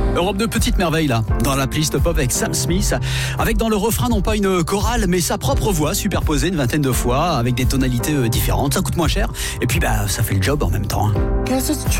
Europe de petites merveilles là, dans la playlist pop avec Sam Smith, avec dans le refrain non pas une chorale mais sa propre voix superposée une vingtaine de fois avec des tonalités différentes. Ça coûte moins cher et puis ça fait le job en même temps.